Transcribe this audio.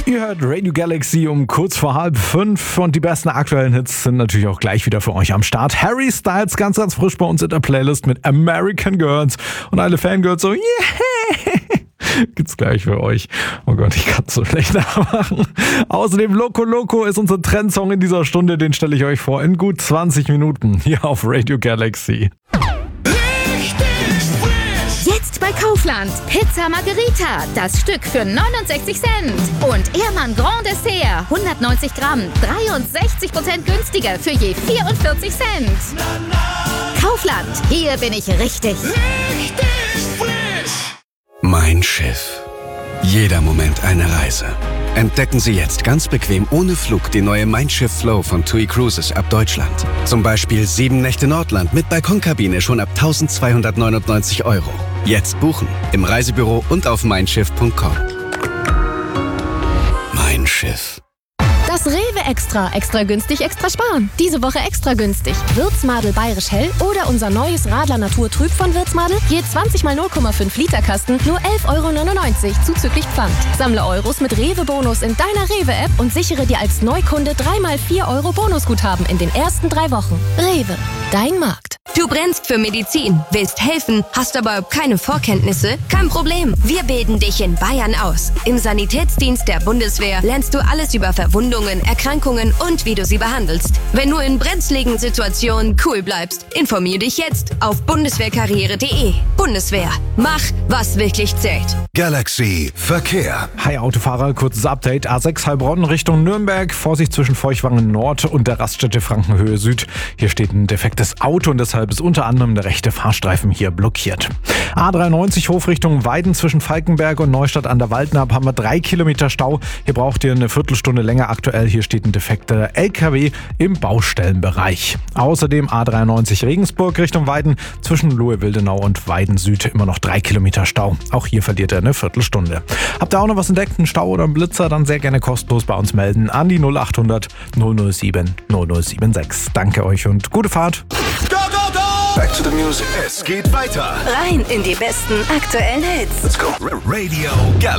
Ihr hört Radio Galaxy um kurz vor 4:30 und die besten aktuellen Hits sind natürlich auch gleich wieder für euch am Start. Harry Styles ganz frisch bei uns in der Playlist mit American Girls und alle Fangirls so, yeah! Gibt's gleich für euch. Oh Gott, ich kann es so schlecht nachmachen. Außerdem Loco Loco ist unser Trendsong in dieser Stunde. Den stelle ich euch vor in gut 20 Minuten hier auf Radio Galaxy. Jetzt bei Kaufland. Pizza Margherita, das Stück für 69 Cent. Und Ehrmann Grand Dessert, 190 Gramm, 63% günstiger für je 44 Cent. Kaufland, hier bin ich richtig. Mein Schiff. Jeder Moment eine Reise. Entdecken Sie jetzt ganz bequem ohne Flug die neue Mein Schiff Flow von TUI Cruises ab Deutschland. Zum Beispiel 7 Nächte Nordland mit Balkonkabine schon ab 1.299 €. Jetzt buchen im Reisebüro und auf meinschiff.com. Mein Schiff. Das Rewe Extra. Extra günstig, extra sparen. Diese Woche extra günstig. Würzmadel Bayerisch Hell oder unser neues Radler Natur Trüb von Würzmadel. Je 20 mal 0,5 Liter Kasten, nur 11,99 € zuzüglich Pfand. Sammle Euros mit Rewe-Bonus in deiner Rewe-App und sichere dir als Neukunde 3 mal 4 € Bonusguthaben in den ersten 3 Wochen. Rewe, dein Markt. Du brennst für Medizin, willst helfen, hast aber keine Vorkenntnisse? Kein Problem, wir bilden dich in Bayern aus. Im Sanitätsdienst der Bundeswehr lernst du alles über Verwundungen, Erkrankungen und wie du sie behandelst. Wenn du in brenzligen Situationen cool bleibst, informier dich jetzt auf bundeswehrkarriere.de. Bundeswehr, mach, was wirklich zählt. Galaxy Verkehr. Hi Autofahrer, kurzes Update. A6 Heilbronn Richtung Nürnberg. Vorsicht zwischen Feuchtwangen Nord und der Raststätte Frankenhöhe Süd. Hier steht ein defektes Auto und deshalb ist unter anderem der rechte Fahrstreifen hier blockiert. A93 Hofrichtung Weiden zwischen Falkenberg und Neustadt an der Waldnab haben wir 3 Kilometer Stau. Hier braucht ihr eine Viertelstunde länger aktuell. Hier steht ein defekter LKW im Baustellenbereich. Außerdem A93 Regensburg Richtung Weiden zwischen Lohe-Wildenau und Weiden Süd immer noch 3 Kilometer Stau. Auch hier verliert ihr eine Viertelstunde. Habt ihr auch noch was entdeckt, einen Stau oder einen Blitzer, dann sehr gerne kostenlos bei uns melden an die 0800 007 0076. Danke euch und gute Fahrt. Go, go, go! Back to the music. Es geht weiter. Rein in die besten aktuellen Hits. Let's go. Radio Galaxy.